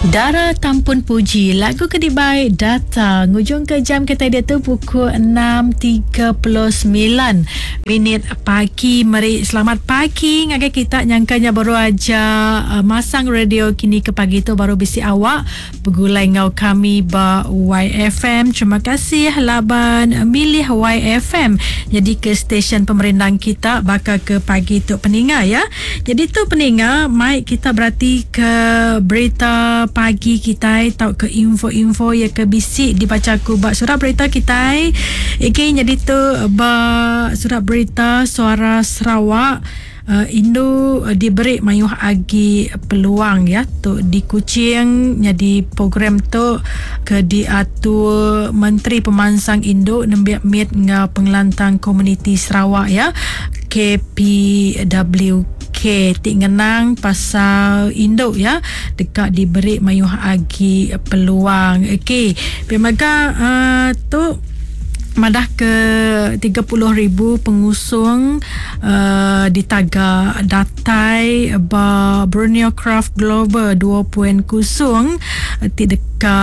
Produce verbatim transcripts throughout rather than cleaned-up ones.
Dara Tampun Puji, lagu Kedibai datang. Hujung ke jam kita dia tu pukul enam tiga puluh sembilan minit pagi. Mari selamat pagi. Ngagai kita nyangkanya baru aja uh, masang radio kini ke pagi tu baru bisi awak begulai ngau kami ba Y F M. Terima kasih laban milih Y F M. Jadi ke stesen pemerintah kita bakal ke pagi tu peninga ya. Jadi tu peninga mai kita berarti ke berita pagi kita tahu ke info-info ya ke bisik dibaca ku bak surat berita kita. Again jadi tu ba surat berita Suara Sarawak. Uh, Indo uh, diberi mayuh agi peluang ya tu di Kuching. Jadi program tu ke diatur Menteri Pemansang Indo nembiak mit nga pengelantang komuniti Sarawak ya K P W K tik ngenang pasal Indo ya dekat diberi mayuh agi peluang. Okey, pemaga uh, tu madah ke tiga puluh ribu pengusung uh, di taga datai ba Borneo Craft Global dua titik kosong uh, tidak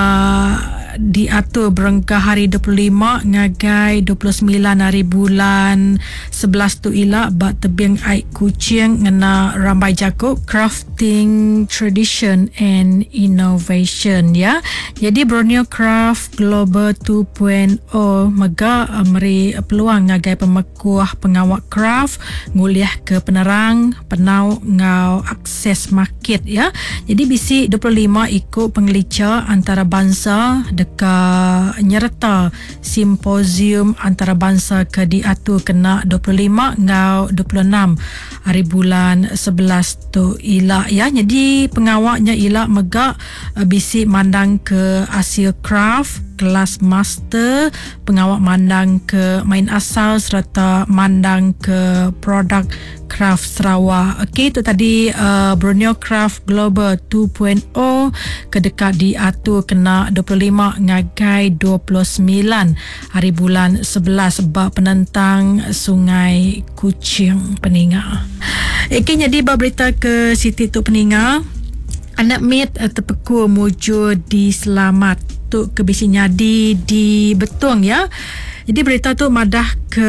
diatur berengkah hari dua puluh lima ngagai dua puluh sembilan hari bulan sebelas tu ilak bak tebing aik Kuching ngena rambai jakuk crafting tradition and innovation ya. Jadi Borneo Craft Global dua titik kosong mega meri peluang ngagai pemekuah pengawak craft nguliah ke penerang penau ngau akses market ya. Jadi bisi dua puluh lima ikut pengelicah antara bangsa dekat nyerta simposium antarabangsa ke diatur kena dua puluh lima ngau dua puluh enam hari bulan sebelas tu ilak ya. Jadi pengawaknya ilak megak bisi mandang ke hasil craft kelas master, pengawak mandang ke main asal serta mandang ke produk craft Sarawak. Okey, itu tadi uh, Borneo Craft Global dua titik kosong kedekat diatur kena dua puluh lima ngagai dua puluh sembilan hari bulan sebelas bab penentang Sungai Kuching peninga. Okey, jadi bab berita ke Siti tu peninga. Anak mit uh, terpekur mujur di selamat tu ke bisi nyadi di Betong ya. Jadi berita tu madah ke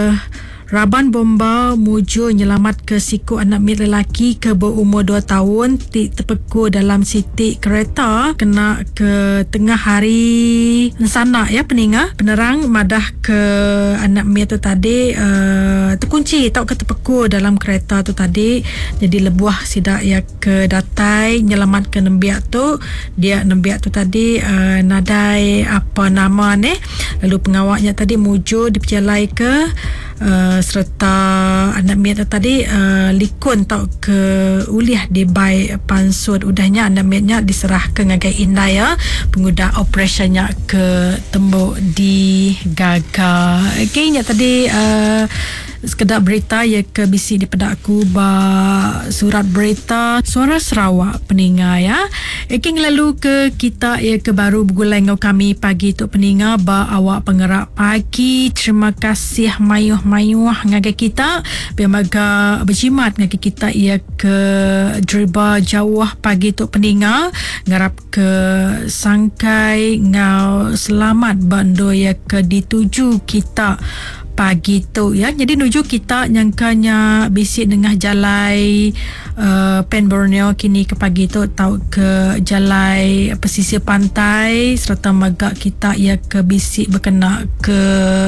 Raban bomba mujur nyelamat ke siku anak mit lelaki ke berumur dua tahun ti terpekur dalam sitik kereta kena ke tengah hari sana ya peninga. Penerang madah ke anak mit tu tadi uh, terkunci tau ke terpekur dalam kereta tu tadi. Jadi lebuah sidak ya ke datai nyelamat ke nembiak tu. Dia nembiak tu tadi uh, nadai apa nama ni. Lalu pengawaknya tadi mujur diperjalai ke Uh, serta anak miat tadi uh, likun tau ke uliah di bai pansut udahnya anak miatnya diserah ke ngagai indai ya penguda operationnya ke tembok di Gaga. Okay, nya tadi uh, sekedar berita ya ke bisi di pedakku ba surat berita Suara Sarawak peninga ya. Okay, lalu ke kita ya ke baru begulai ngau kami pagi tu peninga ba awak penggerak pagi. Terima kasih mayuh mayuh ngagai kita biamaga berjimat ngagai kita ia ke driba jauh pagi tu peninga ngarap ke sangkai ngau selamat bando ya ke dituju kita pagi tu ya. Jadi nuju kita nyangkanya bisik dengah jalai uh, Pen Borneo kini ke pagi tu tau ke jalai pesisir pantai serta magak kita ia ke bisik berkena ke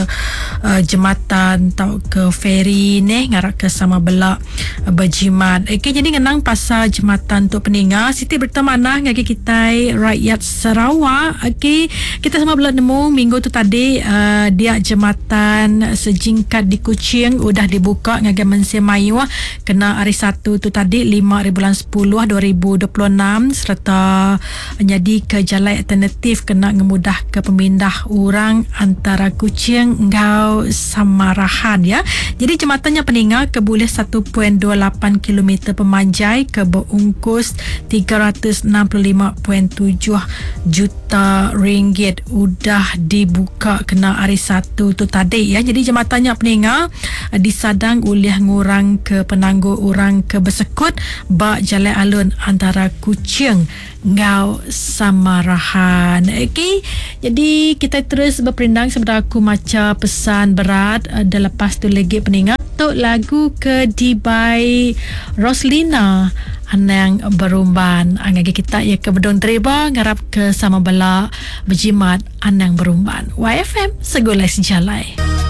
uh, jembatan tau ke feri ni ngarak ke sama belak uh, berjimat. Okay, jadi ngenang pasal jembatan tu peninga Siti bertemanah ngagi kita rakyat Sarawak. Okay, kita sama belak nemu minggu tu tadi uh, dia jembatan sejingkat di Kuching udah dibuka ngagai mensi mayuah kena hari satu tu tadi lima hari bulan sepuluh dua ribu dua puluh enam serta jadi ke jalan alternatif kena ngemudah ke pemindah orang antara Kuching ngau Samarahan ya. Jadi jembatannya peninga ke boleh satu perpuluhan dua lapan kilometer pemanjai ke berungkus tiga ratus enam puluh lima perpuluhan tujuh juta ringgit udah dibuka kena hari satu tu tadi ya. Jadi jematannya peninga disadang oleh ngurang ke penangguh orang ke bersekut bak jalan alun antara Kuching ngau Samarahan. Okey, jadi kita terus berperindang sebentar aku maca pesan berat uh, dan lepas tu lagi peningat untuk lagu ke Dibai Roslina Anang Berumban. Angagi kita ya ke Bedong Tereba ngarap ke sama bala berjimat Anang Berumban. Y F M Segulai Sejalai.